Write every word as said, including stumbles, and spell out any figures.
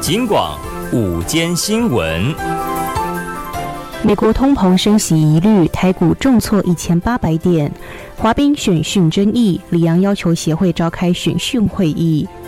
警广午间新闻。 美国通膨升息疑虑，台股重挫一千八百点。滑冰选训争议，里昂要求协会召开选训会议。